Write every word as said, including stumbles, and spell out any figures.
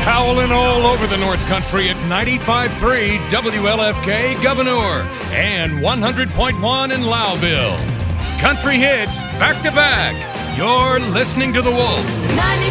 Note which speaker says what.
Speaker 1: Howling all over the North Country at ninety-five point three W L F K Governor and one hundred point one in Lowville. Country hits back to back. You're listening to The Wolf.